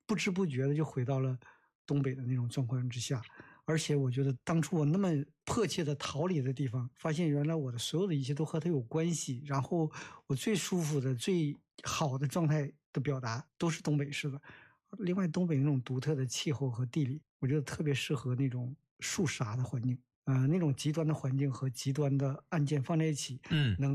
不知不觉的就回到了东北的那种状况之下。而且我觉得当初我那么迫切的逃离的地方，发现原来我的所有的一切都和它有关系，然后我最舒服的最好的状态的表达都是东北式的。另外东北那种独特的气候和地理，我觉得特别适合那种树沙的环境，那种极端的环境和极端的案件放在一起，能